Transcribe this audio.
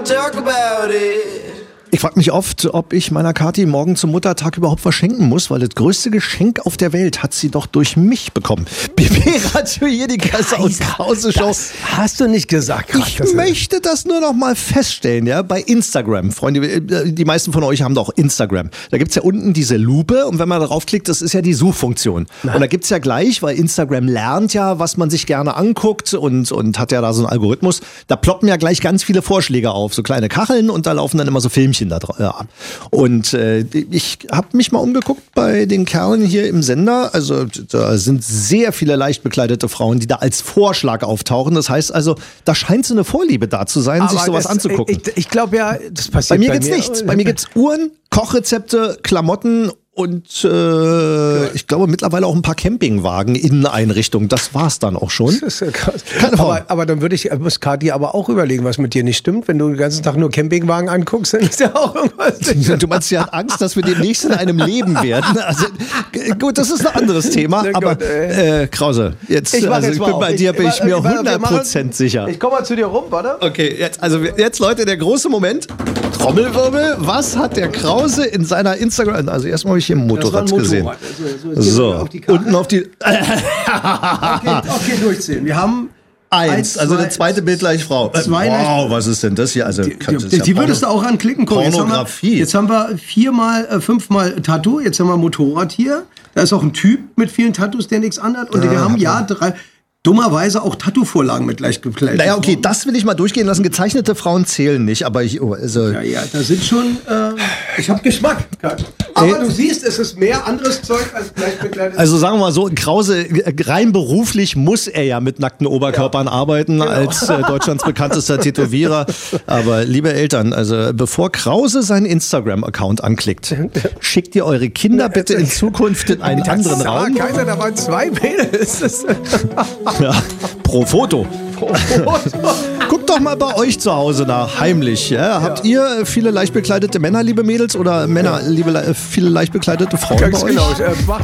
Talk about it. Ich frage mich oft, ob ich meiner Kathi morgen zum Muttertag überhaupt was schenken muss, weil das größte Geschenk auf der Welt hat sie doch durch mich bekommen. BB Radio hier, die Kaiser und Krause Show. Das hast du nicht gesagt. Ich möchte das nur noch mal feststellen, ja, bei Instagram. Freunde, die meisten von euch haben doch Instagram. Da gibt's ja unten diese Lupe und wenn man darauf klickt, das ist ja die Suchfunktion. Und da gibt's ja gleich, weil Instagram lernt ja, was man sich gerne anguckt und hat ja da so einen Algorithmus, da ploppen ja gleich ganz viele Vorschläge auf, so kleine Kacheln und da laufen dann immer so Filmchen da ab. Und ich habe mich mal umgeguckt bei den Kerlen hier im Sender. Also da sind sehr viele leicht bekleidete Frauen, die da als Vorschlag auftauchen. Das heißt also, da scheint so eine Vorliebe da zu sein, sich sowas anzugucken. Ich glaube ja, das passiert bei mir gibt's nichts. Bei mir gibt's Uhren, Kochrezepte, Klamotten und ich glaube mittlerweile auch ein paar Campingwagen, Inneneinrichtungen. Das war's dann auch schon. Das ist ja krass. Aber dann muss Kathi aber auch überlegen, was mit dir nicht stimmt. Wenn du den ganzen Tag nur Campingwagen anguckst, dann ist ja auch irgendwas. Du meinst, sie hat Angst, dass wir demnächst in einem leben werden. Also gut, das ist ein anderes Thema. Aber Krause, jetzt bin bei dir bin ich mir 100% sicher. Ich komme mal zu dir rum, warte. Okay, jetzt Leute, der große Moment. Trommelwirbel, was hat der Krause in seiner Instagram... Also erstmal habe ich hier ein Motorrad gesehen. So, unten auf die... Okay, durchzählen. Wir haben... 1, also eine zweite bildgleiche Frau. Wow, was ist denn das hier? Also, die würdest du auch anklicken. Pornografie. Jetzt haben wir 5-mal Tattoo, jetzt haben wir Motorrad hier. Da ist auch ein Typ mit vielen Tattoos, der nichts anhat. Und wir haben 3... Dummerweise auch Tattoo-Vorlagen mit leicht gekleidet. Naja, okay, das will ich mal durchgehen lassen. Gezeichnete Frauen zählen nicht, aber Ja, da sind schon... ich habe Geschmack. Aber du siehst, es ist mehr anderes Zeug als leicht bekleidet. Also sagen wir mal so, Krause, rein beruflich muss er ja mit nackten Oberkörpern arbeiten, als Deutschlands bekanntester Tätowierer. Aber liebe Eltern, also bevor Krause seinen Instagram-Account anklickt, schickt ihr eure Kinder bitte in Zukunft in einen anderen Raum. Kaiser, da waren 2 Penis. Ja, pro Foto. Guckt doch mal bei euch zu Hause nach, heimlich. Ja? Habt ihr viele leicht bekleidete Männer, liebe Mädels, oder Männer, viele leicht bekleidete Frauen bei euch? Genau.